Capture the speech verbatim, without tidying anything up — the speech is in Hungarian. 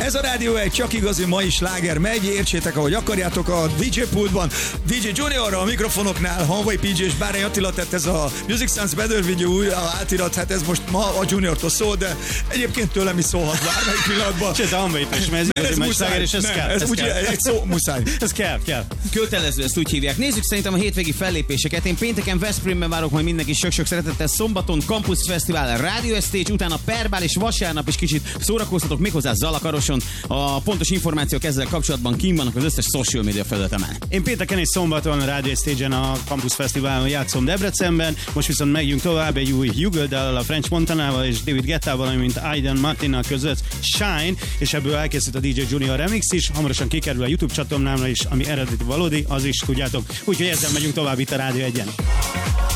Ez a Rádió egy csak igazi mai sláger megy, értsétek ahogy akarjátok a dé dzsé pultban. dé dzsé Juniorra a mikrofonoknál, Hanvai pé dzsé és Bárány Attila, tehát ez a Music Sounds Better Video új átirat, hát ez most ma a Juniortól szól, de egyébként tőlem is szólhat bármelyik pillanatban. Sőt, a Hanvai is, mert ez, ez muszáj, és ez nem, kell. Ez, ez úgy, kell. egy szó muszáj. Ez kell, kell. Kötelező, ezt úgy hívják. Nézzük szerintem a hétvégi fellépéseket. Én pénteken Veszprémben várok majd mindenki sok-sok szeretettel, szombaton Campus Fesztivál, Radio Stage, utána Perbál, és vasárnap is kicsit szórakoztatok méghozzá Zalakaroson. A pontos információk ezzel kapcsolatban kín vannak az összes social media felületemen. Én pénteken és szombaton a Radio Stage-en a Campus Fesztiválon játszom Debrecenben, most viszont megyünk tovább egy új Hugel-dal, a French Montanával és David Guettával, mint Aiden Martinnal között Shine, és ebből elkészült a dé dzsé Junior remix is, hamarosan kikerül a YouTube csatornámra is, ami eredeti valódi, az is tudjátok. Úgyhogy ezzel megyünk tovább itt a Rádió egyen.